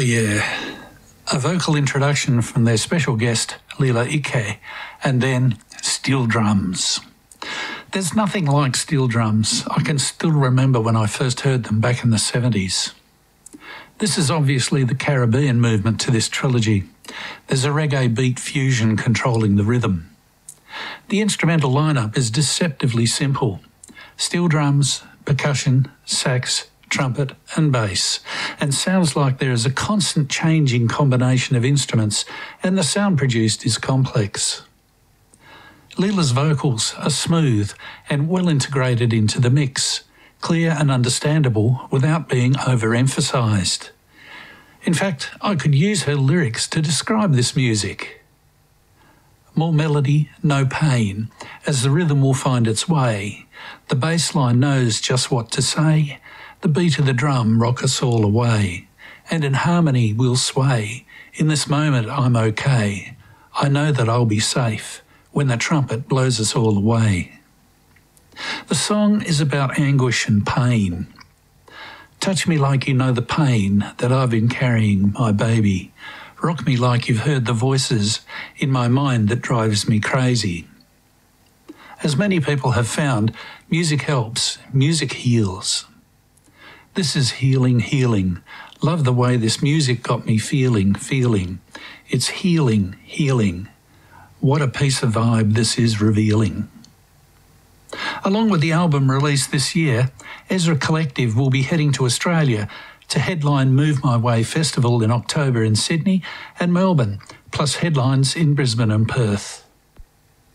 yeah. A vocal introduction from their special guest, Lila Ike, and then steel drums. There's nothing like steel drums. I can still remember when I first heard them back in the 70s. This is obviously the Caribbean movement to this trilogy. There's a reggae beat fusion controlling the rhythm. The instrumental lineup is deceptively simple. Steel drums, percussion, sax, trumpet and bass, and sounds like there is a constant changing combination of instruments, and the sound produced is complex. Lila's vocals are smooth and well integrated into the mix, clear and understandable without being overemphasised. In fact, I could use her lyrics to describe this music. More melody, no pain, as the rhythm will find its way. The bass line knows just what to say. The beat of the drum rock us all away. And in harmony we'll sway. In this moment I'm okay. I know that I'll be safe when the trumpet blows us all away. The song is about anguish and pain. Touch me like you know the pain that I've been carrying, my baby. Rock me like you've heard the voices in my mind that drives me crazy. As many people have found, music helps, music heals. This is healing, healing. Love the way this music got me feeling, feeling. It's healing, healing. What a piece of vibe this is revealing. Along with the album released this year, Ezra Collective will be heading to Australia to headline Move My Way Festival in October in Sydney and Melbourne, plus headlines in Brisbane and Perth.